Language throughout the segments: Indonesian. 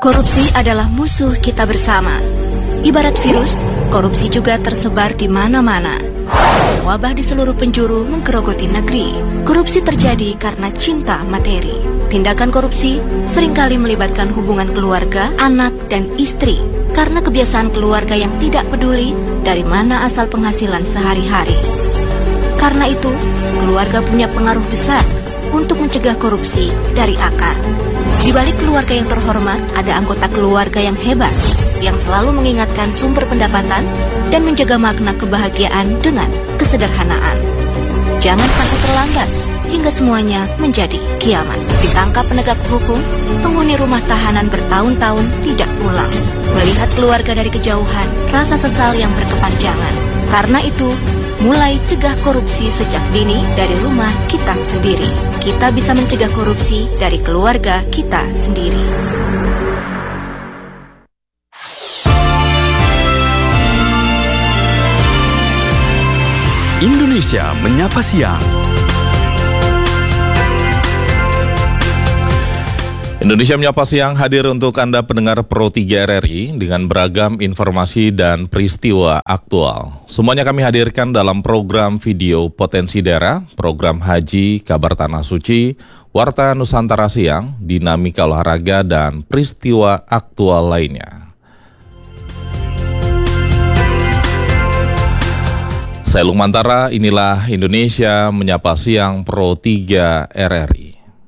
Korupsi adalah musuh kita bersama. Ibarat virus, korupsi juga tersebar di mana-mana. Wabah di seluruh penjuru menggerogoti negeri. Korupsi terjadi karena cinta materi. Tindakan korupsi seringkali melibatkan hubungan keluarga, anak, dan istri karena kebiasaan keluarga yang tidak peduli dari mana asal penghasilan sehari-hari. Karena itu, keluarga punya pengaruh besar untuk mencegah korupsi dari akar. Di balik keluarga yang terhormat, ada anggota keluarga yang hebat, yang selalu mengingatkan sumber pendapatan dan menjaga makna kebahagiaan dengan kesederhanaan. Jangan sampai terlambat hingga semuanya menjadi kiamat. Ditangkap penegak hukum, penghuni rumah tahanan bertahun-tahun tidak pulang. Melihat keluarga dari kejauhan, rasa sesal yang berkepanjangan. Karena itu, mulai cegah korupsi sejak dini dari rumah kita sendiri. Kita bisa mencegah korupsi dari keluarga kita sendiri. Indonesia Menyapa Siang. Indonesia Menyapa Siang hadir untuk Anda pendengar Pro 3 RRI dengan beragam informasi dan peristiwa aktual. Semuanya kami hadirkan dalam program video Potensi Daerah, program Haji, Kabar Tanah Suci, Warta Nusantara Siang, Dinamika Olahraga, dan peristiwa aktual lainnya. Saya Lukmantara, inilah Indonesia Menyapa Siang Pro 3 RRI.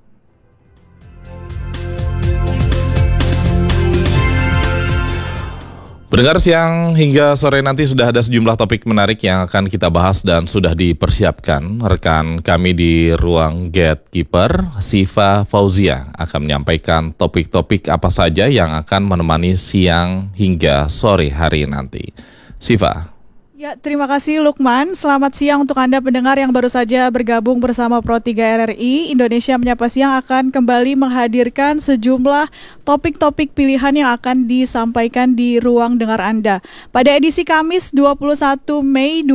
Pendengar, siang hingga sore nanti sudah ada sejumlah topik menarik yang akan kita bahas dan sudah dipersiapkan. Rekan kami di ruang Gatekeeper, Siva Fauzia, akan menyampaikan topik-topik apa saja yang akan menemani siang hingga sore hari nanti. Siva. Ya, terima kasih Lukman. Selamat siang untuk Anda pendengar yang baru saja bergabung bersama Pro 3 RRI. Indonesia Menyapa Siang akan kembali menghadirkan sejumlah topik-topik pilihan yang akan disampaikan di ruang dengar Anda. Pada edisi Kamis 21 Mei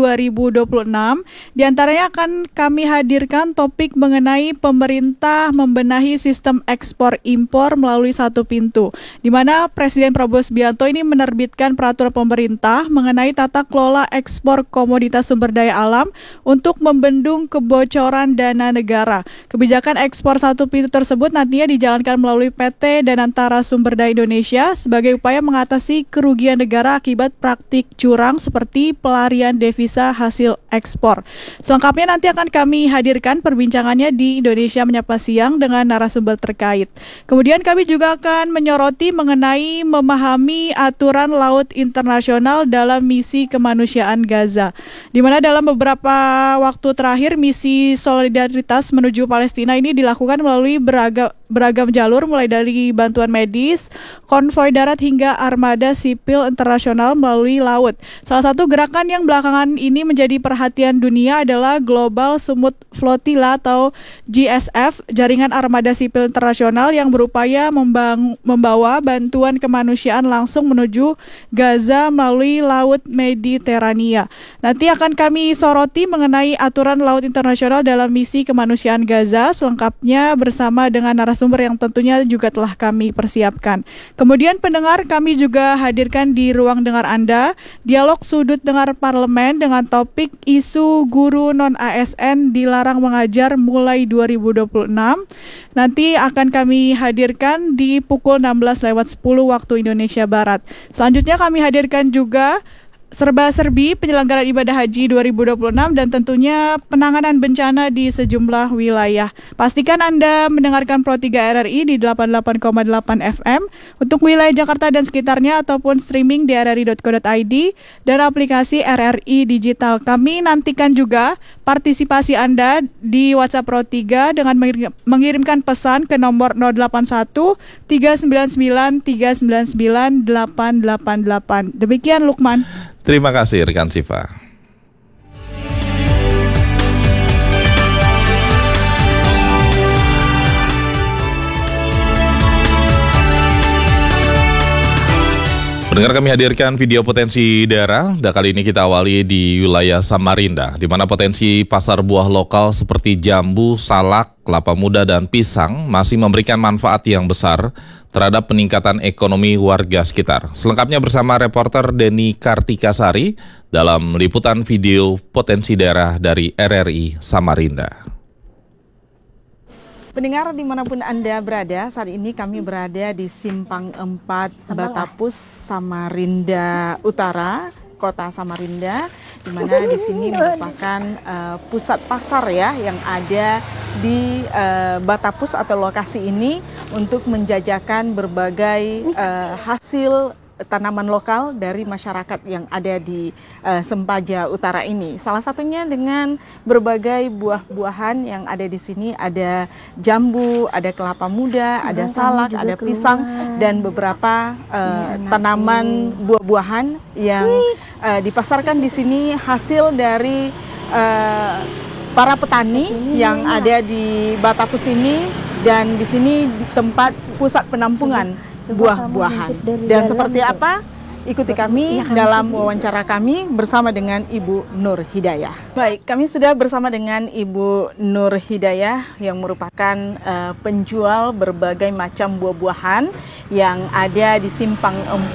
2026, diantaranya akan kami hadirkan topik mengenai pemerintah membenahi sistem ekspor-impor melalui satu pintu, di mana Presiden Prabowo Subianto ini menerbitkan peraturan pemerintah mengenai tata kelola ekspor komoditas sumber daya alam untuk membendung kebocoran dana negara. Kebijakan ekspor satu pintu tersebut nantinya dijalankan melalui PT Danantara Sumber Daya Indonesia sebagai upaya mengatasi kerugian negara akibat praktik curang seperti pelarian devisa hasil ekspor. Selengkapnya nanti akan kami hadirkan perbincangannya di Indonesia Menyapa Siang dengan narasumber terkait. Kemudian kami juga akan menyoroti mengenai memahami aturan laut internasional dalam misi kemanusiaan Gaza, di mana dalam beberapa waktu terakhir misi solidaritas menuju Palestina ini dilakukan melalui beragam jalur, mulai dari bantuan medis, konvoi darat hingga armada sipil internasional melalui laut. Salah satu gerakan yang belakangan ini menjadi perhatian dunia adalah Global Sumut Flotilla atau GSF, jaringan armada sipil internasional yang berupaya membawa bantuan kemanusiaan langsung menuju Gaza melalui laut Mediterania. Nanti akan kami soroti mengenai aturan laut internasional dalam misi kemanusiaan Gaza, selengkapnya bersama dengan narasumber yang tentunya juga telah kami persiapkan. Kemudian pendengar, kami juga hadirkan di ruang dengar Anda dialog sudut dengar parlemen dengan topik isu guru non-ASN dilarang mengajar mulai 2026. Nanti akan kami hadirkan di pukul 16:10 waktu Indonesia Barat. Selanjutnya kami hadirkan juga serba-serbi penyelenggaraan ibadah haji 2026 dan tentunya penanganan bencana di sejumlah wilayah. Pastikan Anda mendengarkan Pro 3 RRI di 88,8 FM untuk wilayah Jakarta dan sekitarnya ataupun streaming di rri.co.id dan aplikasi RRI Digital. Kami nantikan juga partisipasi Anda di WhatsApp Pro 3 dengan mengirimkan pesan ke nomor 081 399 399 888. Demikian Lukman. Terima kasih rekan Siva. Pendengar, kami hadirkan video potensi daerah. Dan kali ini kita awali di wilayah Samarinda, di mana potensi pasar buah lokal seperti jambu, salak, kelapa muda, dan pisang masih memberikan manfaat yang besar, terhadap peningkatan ekonomi warga sekitar. Selengkapnya bersama reporter Denny Kartikasari dalam liputan video potensi daerah dari RRI Samarinda. Pendengar dimanapun Anda berada, saat ini kami berada di Simpang 4 Batapus, Samarinda Utara, Kota Samarinda, di mana di sini merupakan pusat pasar ya yang ada di Batapus atau lokasi ini untuk menjajakan berbagai hasil tanaman lokal dari masyarakat yang ada di Sempaja Utara ini. Salah satunya dengan berbagai buah-buahan yang ada di sini, ada jambu, ada kelapa muda, ada salak, ada pisang, dan beberapa tanaman buah-buahan yang dipasarkan di sini hasil dari para petani yang ada di Batapus ini, dan di sini di tempat pusat penampungan buah-buahan. Dan seperti apa? Ikuti kami dalam wawancara kami bersama dengan Ibu Nur Hidayah. Baik, kami sudah bersama dengan Ibu Nur Hidayah yang merupakan penjual berbagai macam buah-buahan yang ada di Simpang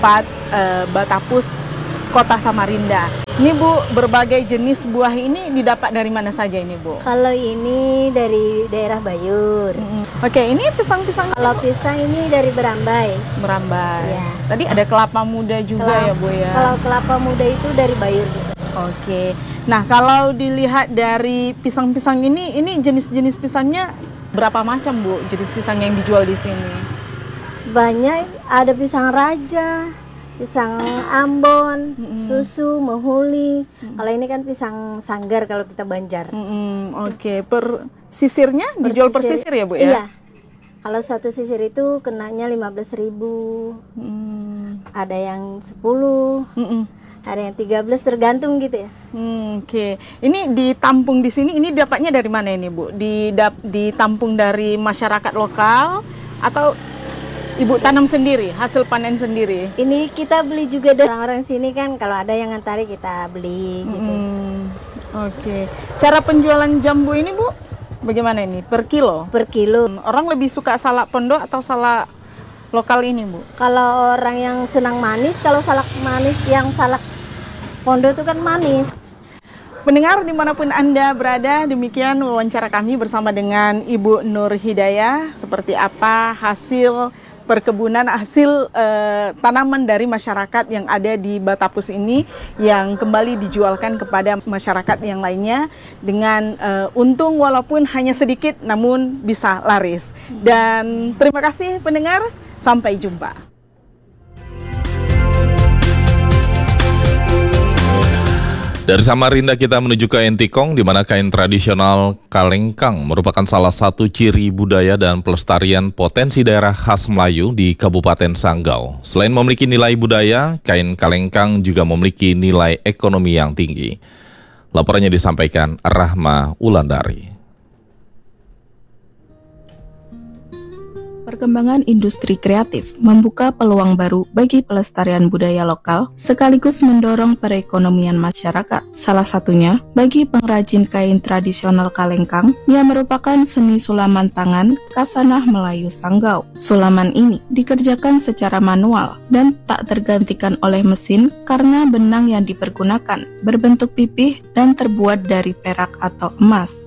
4 Batapus, Kota Samarinda. Ini Bu, berbagai jenis buah ini didapat dari mana saja ini Bu? Kalau ini dari daerah Bayur. Oke, ini pisang-pisang. Kalau pisang ini dari Berambai. Merambai. Ya. Tadi ada kelapa muda juga ya Bu ya? Kalau kelapa muda itu dari Bayur juga. Oke. Nah, kalau dilihat dari pisang-pisang ini jenis-jenis pisangnya berapa macam Bu? Jenis pisang yang dijual di sini? Banyak, ada pisang raja, pisang Ambon, susu, mehuli. Kalau ini kan pisang sanggar kalau kita Banjar. Oke, per sisirnya dijual per sisir ya Bu ya? Iya. Kalau satu sisir itu kenanya 15.000. Ada yang 10. Ada yang 13, tergantung gitu ya. Oke. Ini ditampung di sini, ini dapatnya dari mana ini Bu? Ditampung dari masyarakat lokal atau Ibu tanam sendiri, hasil panen sendiri? Ini kita beli juga dari orang-orang sini kan, kalau ada yang ngantari kita beli gitu. Oke. Cara penjualan jambu ini Bu, bagaimana ini? Per kilo? Per kilo. Orang lebih suka salak pondok atau salak lokal ini Bu? Kalau orang yang senang manis, kalau salak manis, yang salak pondok itu kan manis. Pendengar dimanapun Anda berada, demikian wawancara kami bersama dengan Ibu Nur Hidayah. Seperti apa hasil perkebunan, hasil tanaman dari masyarakat yang ada di Batapus ini yang kembali dijualkan kepada masyarakat yang lainnya dengan untung walaupun hanya sedikit namun bisa laris. Dan terima kasih pendengar, sampai jumpa. Dari Samarinda kita menuju ke Entikong, di mana kain tradisional kalengkang merupakan salah satu ciri budaya dan pelestarian potensi daerah khas Melayu di Kabupaten Sanggau. Selain memiliki nilai budaya, kain kalengkang juga memiliki nilai ekonomi yang tinggi. Laporannya disampaikan Rahma Ulandari. Perkembangan industri kreatif membuka peluang baru bagi pelestarian budaya lokal sekaligus mendorong perekonomian masyarakat. Salah satunya bagi pengrajin kain tradisional kalengkang yang merupakan seni sulaman tangan Kasanah Melayu Sanggau. Sulaman ini dikerjakan secara manual dan tak tergantikan oleh mesin karena benang yang dipergunakan berbentuk pipih dan terbuat dari perak atau emas.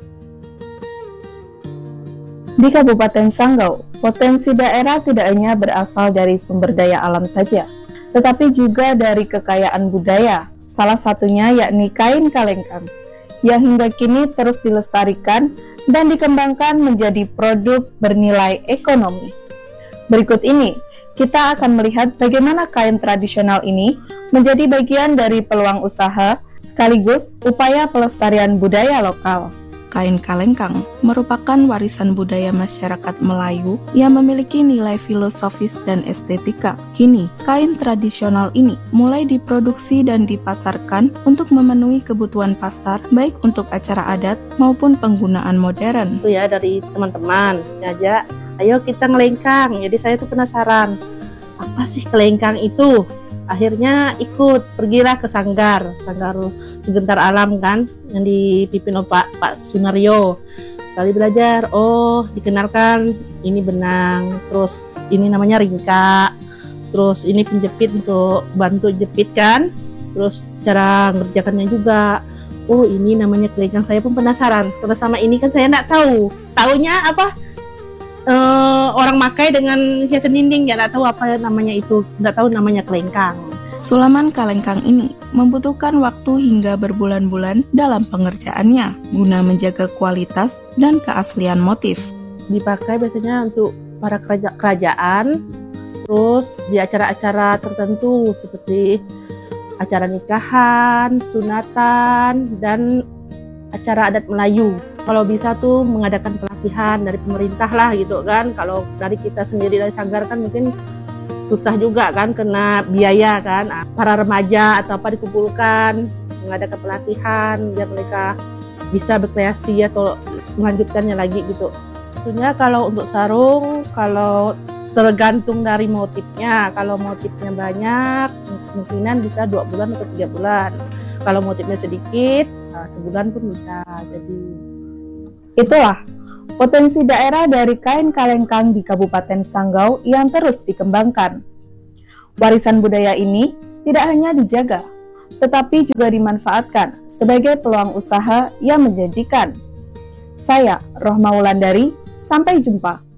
Di Kabupaten Sanggau, potensi daerah tidak hanya berasal dari sumber daya alam saja, tetapi juga dari kekayaan budaya, salah satunya yakni kain kalengkang, yang hingga kini terus dilestarikan dan dikembangkan menjadi produk bernilai ekonomi. Berikut ini, kita akan melihat bagaimana kain tradisional ini menjadi bagian dari peluang usaha, sekaligus upaya pelestarian budaya lokal. Kain kalengkang merupakan warisan budaya masyarakat Melayu yang memiliki nilai filosofis dan estetika. Kini, kain tradisional ini mulai diproduksi dan dipasarkan untuk memenuhi kebutuhan pasar, baik untuk acara adat maupun penggunaan modern. Itu ya dari teman-teman ngajak, ayo kita ngelengkang. Jadi saya tuh penasaran, apa sih kelengkang itu? Akhirnya ikut, pergilah ke Sanggar Segentar Alam kan, yang dipimpin oleh Pak Sunario. Sekali belajar, oh dikenalkan ini benang, terus ini namanya ringka, terus ini penjepit untuk bantu jepit kan, terus cara ngerjakannya juga. Oh ini namanya kelengkang. Saya pun penasaran karena sama ini kan saya nggak tahu. Taunya apa? Orang makai dengan hiasan dinding ya, nggak tahu apa namanya itu, nggak tahu namanya kelengkang. Sulaman kalengkang ini membutuhkan waktu hingga berbulan-bulan dalam pengerjaannya guna menjaga kualitas dan keaslian motif. Dipakai biasanya untuk para kerajaan, terus di acara-acara tertentu seperti acara nikahan, sunatan, dan acara adat Melayu. Kalau bisa tuh mengadakan pelatihan dari pemerintah lah gitu kan. Kalau dari kita sendiri dari Sanggar kan mungkin susah juga kan, kena biaya kan. Para remaja atau apa dikumpulkan, mengadakan pelatihan biar mereka bisa berkreasi atau melanjutkannya lagi gitu. Tentunya kalau untuk sarung, kalau tergantung dari motifnya. Kalau motifnya banyak, kemungkinan bisa 2 bulan atau 3 bulan. Kalau motifnya sedikit, sebulan pun bisa jadi. Itulah potensi daerah dari kain kalengkang di Kabupaten Sanggau yang terus dikembangkan. Warisan budaya ini tidak hanya dijaga, tetapi juga dimanfaatkan sebagai peluang usaha yang menjanjikan. Saya, Rohma Wulandari, sampai jumpa.